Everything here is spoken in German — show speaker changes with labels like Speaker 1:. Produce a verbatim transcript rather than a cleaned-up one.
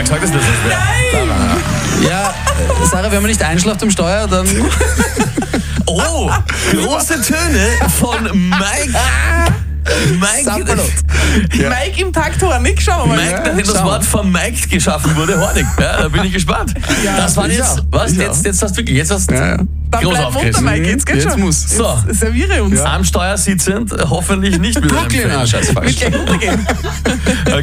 Speaker 1: gesagt, dass das nicht wäre.
Speaker 2: Nein! Ja, Sarah, wenn man nicht einschlaft am Steuer, dann...
Speaker 1: Oh, große Töne von Mike. Mike,
Speaker 3: ja. Mike im Taktor, nicht schauen wir mal.
Speaker 1: Mike, nachdem das Wort vermiked geschaffen wurde, hornig. Ja, da bin ich gespannt. Ja, das war jetzt, was? Jetzt, jetzt hast du wirklich, jetzt hast du ja, ja. groß aufgerissen.
Speaker 3: Mike, jetzt geht's
Speaker 2: jetzt
Speaker 3: schon.
Speaker 2: Muss.
Speaker 1: So,
Speaker 3: jetzt serviere uns.
Speaker 1: Ja. Am Steuer sitzend, hoffentlich nicht wieder.
Speaker 2: Brooklyn, Scheiß falsch.
Speaker 3: Mit gleich runtergehen.